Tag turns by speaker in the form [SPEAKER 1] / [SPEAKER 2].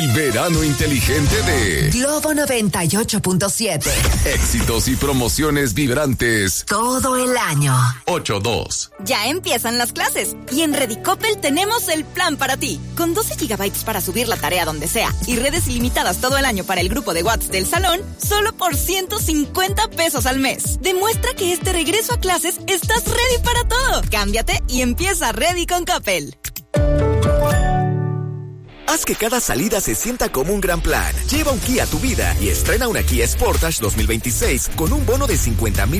[SPEAKER 1] El verano inteligente de
[SPEAKER 2] Globo 98.7.
[SPEAKER 1] Éxitos y promociones vibrantes
[SPEAKER 2] todo el año.
[SPEAKER 1] 8-2.
[SPEAKER 3] Ya empiezan las clases y en Redicopel tenemos el plan para ti. Con 12 gigabytes para subir la tarea donde sea y redes ilimitadas todo el año para el grupo de WhatsApp del salón, solo por 150 pesos al mes. Demuestra que este regreso a clases estás ready para todo. Cámbiate y empieza Ready con Coppel.
[SPEAKER 4] Haz que cada salida se sienta como un gran plan. Lleva un Kia a tu vida y estrena una Kia Sportage 2026 con un bono de $50,000